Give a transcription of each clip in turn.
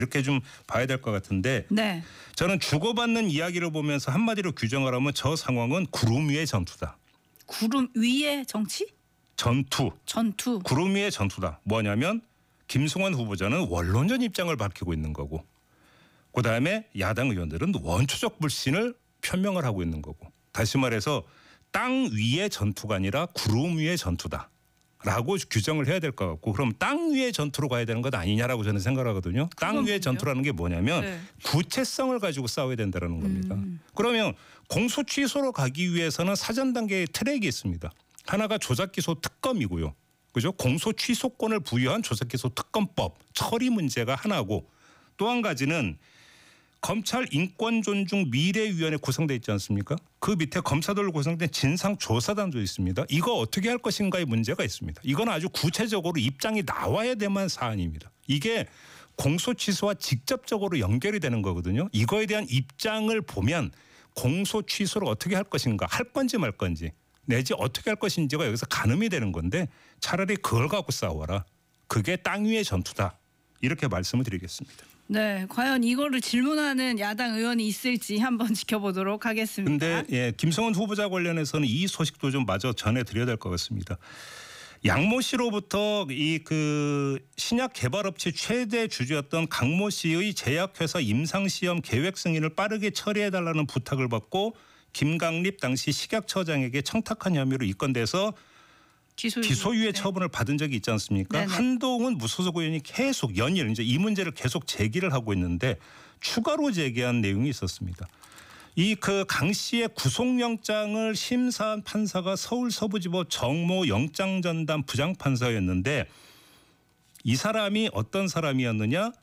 이렇게 좀 봐야 될 것 같은데 네. 저는 주고받는 이야기를 보면서 한마디로 규정을 하면 저 상황은 구름 위의 전투다. 구름 위의 정치? 전투. 전투. 구름 위의 전투다. 뭐냐면 김승환 후보자는 원론전 입장을 밝히고 있는 거고 그다음에 야당 의원들은 원초적 불신을 표명을 하고 있는 거고 다시 말해서 땅 위의 전투가 아니라 구름 위의 전투다. 라고 규정을 해야 될 것 같고 그럼 땅 위의 전투로 가야 되는 것 아니냐라고 저는 생각하거든요. 땅 위의 전투라는 게 뭐냐면 네. 구체성을 가지고 싸워야 된다는 겁니다. 그러면 공소 취소로 가기 위해서는 사전 단계의 트랙이 있습니다. 하나가 조작기소 특검이고요. 그죠? 공소 취소권을 부여한 조작기소 특검법 처리 문제가 하나고 또 한 가지는 검찰 인권존중미래위원회 구성돼 있지 않습니까? 그 밑에 검사들로 구성된 진상조사단도 있습니다. 이거 어떻게 할 것인가의 문제가 있습니다. 이건 아주 구체적으로 입장이 나와야 되만 사안입니다. 이게 공소취소와 직접적으로 연결이 되는 거거든요. 이거에 대한 입장을 보면 공소취소를 어떻게 할 것인가 할 건지 말 건지 내지 어떻게 할 것인지가 여기서 가늠이 되는 건데 차라리 그걸 갖고 싸워라. 그게 땅 위의 전투다. 이렇게 말씀을 드리겠습니다. 네, 과연 이거를 질문하는 야당 의원이 있을지 한번 지켜보도록 하겠습니다. 그런데 김성원 후보자 관련해서는 이 소식도 좀 마저 전해드려야 될 것 같습니다. 양모 씨로부터 이 신약 개발업체 최대 주주였던 강모 씨의 제약회사 임상시험 계획 승인을 빠르게 처리해달라는 부탁을 받고 김강립 당시 식약처장에게 청탁한 혐의로 입건돼서 기소유예 처분을 받은 적이 있지 않습니까? 네네. 한동훈 무소속 의원이 계속 연일 이제 이 문제를 계속 제기를 하고 있는데 추가로 제기한 내용이 있었습니다. 이 강 씨의 구속영장을 심사한 판사가 서울 서부지법 정모 영장전담 부장판사였는데 이 사람이 어떤 사람이었느냐?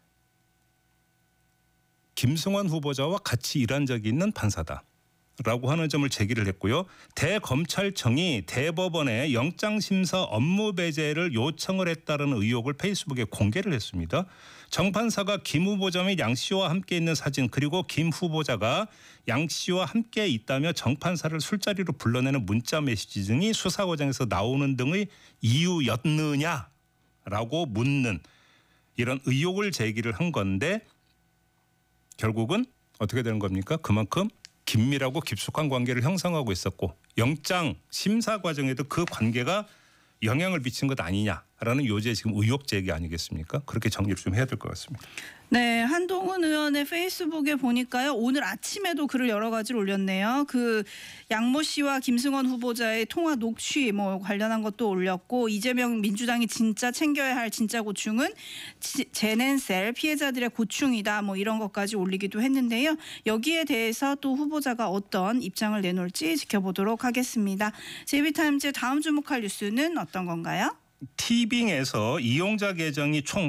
김승환 후보자와 같이 일한 적이 있는 판사다. 라고 하는 점을 제기를 했고요. 대검찰청이 대법원에 영장심사 업무 배제를 요청을 했다는 의혹을 페이스북에 공개를 했습니다. 정 판사가 김 후보자 및 양 씨와 함께 있는 사진 그리고 김 후보자가 양 씨와 함께 있다며 정 판사를 술자리로 불러내는 문자 메시지 등이 수사 과정에서 나오는 등의 이유였느냐라고 묻는 이런 의혹을 제기를 한 건데 결국은 어떻게 되는 겁니까? 그만큼 긴밀하고 깊숙한 관계를 형성하고 있었고 영장 심사 과정에도 그 관계가 영향을 미친 것 아니냐라는 요지의 지금 의혹 제기 아니겠습니까? 그렇게 정리를 좀 해야 될 것 같습니다. 네, 한동훈 의원의 페이스북에 보니까요. 오늘 아침에도 글을 여러 가지를 올렸네요. 양모 씨와 김승원 후보자의 통화 녹취 관련한 것도 올렸고 이재명 민주당이 진짜 챙겨야 할 진짜 고충은 제넨셀 피해자들의 고충이다 이런 것까지 올리기도 했는데요. 여기에 대해서 또 후보자가 어떤 입장을 내놓을지 지켜보도록 하겠습니다. JB타임즈 다음 주목할 뉴스는 어떤 건가요? 티빙에서 이용자 계정이 총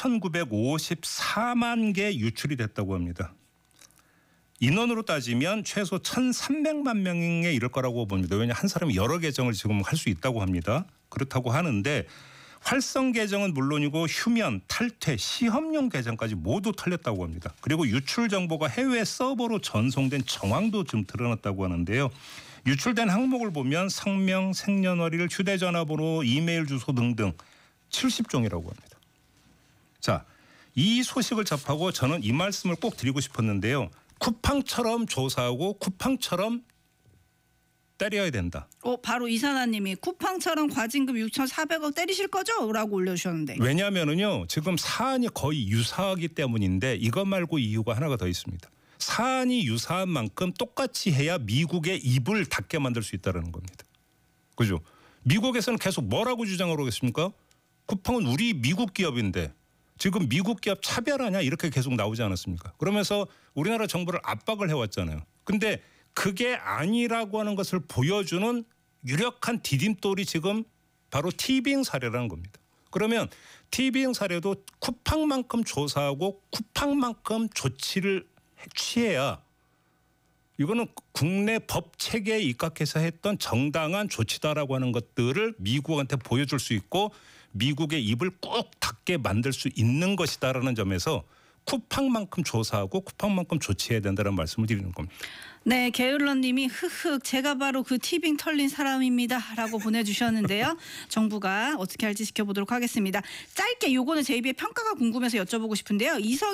3,954만 개 유출이 됐다고 합니다. 인원으로 따지면 최소 1,300만 명에 이를 거라고 봅니다. 왜냐하면 한 사람이 여러 계정을 지금 할 수 있다고 합니다. 그렇다고 하는데 활성 계정은 물론이고 휴면, 탈퇴, 시험용 계정까지 모두 털렸다고 합니다. 그리고 유출 정보가 해외 서버로 전송된 정황도 좀 드러났다고 하는데요. 유출된 항목을 보면 성명, 생년월일, 휴대전화번호, 이메일 주소 등등 70종이라고 합니다. 자, 이 소식을 접하고 저는 이 말씀을 꼭 드리고 싶었는데요. 쿠팡처럼 조사하고 쿠팡처럼 때려야 된다. 바로 이산아님이 쿠팡처럼 과징금 6,400억 때리실 거죠? 라고 올려주셨는데. 왜냐하면요. 지금 사안이 거의 유사하기 때문인데 이것 말고 이유가 하나가 더 있습니다. 사안이 유사한 만큼 똑같이 해야 미국의 입을 닫게 만들 수 있다는 겁니다. 그죠? 미국에서는 계속 뭐라고 주장을 하겠습니까? 쿠팡은 우리 미국 기업인데 지금 미국 기업 차별하냐 이렇게 계속 나오지 않았습니까? 그러면서 우리나라 정부를 압박을 해왔잖아요. 근데 그게 아니라고 하는 것을 보여주는 유력한 디딤돌이 지금 바로 티빙 사례라는 겁니다. 그러면 티빙 사례도 쿠팡만큼 조사하고 쿠팡만큼 조치를 취해야 이거는 국내 법 체계에 입각해서 했던 정당한 조치다라고 하는 것들을 미국한테 보여줄 수 있고 미국의 입을 꾹 닫게 만들 수 있는 것이다라는 점에서 쿠팡만큼 조사하고 쿠팡만큼 조치해야 된다는 말씀을 드리는 겁니다. 네, 게을러님이 흑흑 제가 바로 그 티빙 털린 사람입니다라고 보내주셨는데요. 정부가 어떻게 할지 지켜보도록 하겠습니다. 짧게 요거는 제 입의 평가가 궁금해서 여쭤보고 싶은데요.